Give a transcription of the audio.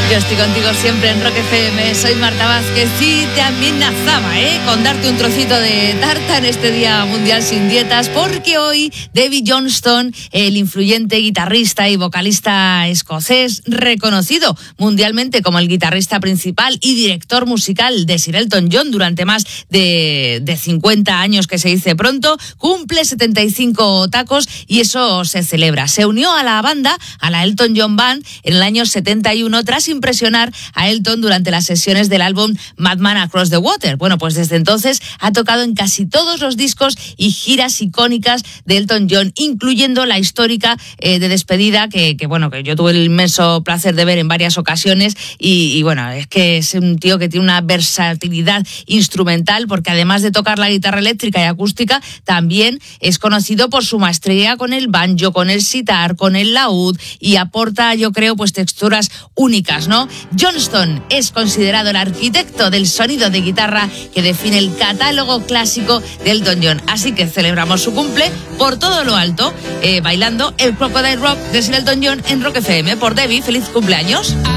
Yo estoy contigo siempre en Rock FM. Soy Marta Vázquez y te amenazaba con darte un trocito de tarta en este Día Mundial Sin Dietas, porque hoy Davy Johnstone, el influyente guitarrista y vocalista escocés, reconocido mundialmente como el guitarrista principal y director musical de Sir Elton John durante más de 50 años, que se dice pronto, cumple 75 tacos y eso se celebra. Se unió a la banda, a la Elton John Band, en el año 71 tras impresionar a Elton durante las sesiones del álbum Madman Across the Water. Bueno, pues desde entonces ha tocado en casi todos los discos y giras icónicas de Elton John, incluyendo la histórica de despedida que yo tuve el inmenso placer de ver en varias ocasiones y bueno, es que es un tío que tiene una versatilidad instrumental, porque además de tocar la guitarra eléctrica y acústica, también es conocido por su maestría con el banjo, con el sitar, con el laúd, y aporta, yo creo, pues texturas únicas, ¿no? Johnstone es considerado el arquitecto del sonido de guitarra que define el catálogo clásico de Elton John. Así que celebramos su cumple por todo lo alto, bailando el Crocodile Rock de Sir Elton John en Rock FM. Por Debbie, feliz cumpleaños.